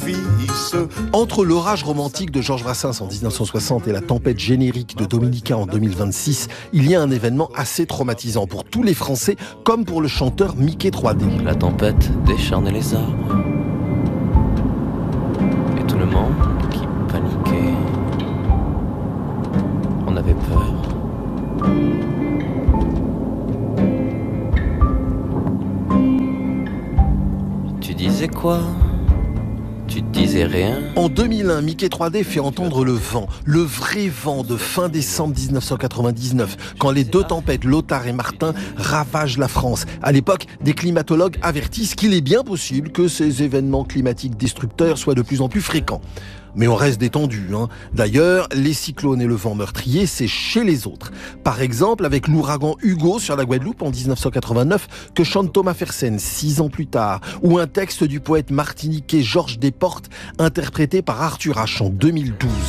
fils. Entre l'orage romantique de Georges Brassens en 1960 et la tempête générique de Dominica en 2026, il y a un événement assez traumatisant pour tous les Français comme pour le chanteur Mickey 3D. La tempête décharnait les arbres et tout le monde qui paniquait. On avait peur. Tu disais quoi ? Tu disais rien. En 2001, Mickey 3D fait entendre le vent, le vrai vent de fin décembre 1999, quand les deux tempêtes, Lothar et Martin, ravagent la France. À l'époque, des climatologues avertissent qu'il est bien possible que ces événements climatiques destructeurs soient de plus en plus fréquents. Mais on reste détendu, hein. D'ailleurs, les cyclones et le vent meurtrier, c'est chez les autres. Par exemple, avec l'ouragan Hugo sur la Guadeloupe en 1989, que chante Thomas Fersen 6 ans plus tard, ou un texte du poète martiniquais Georges Desportes, interprété par Arthur H en 2012.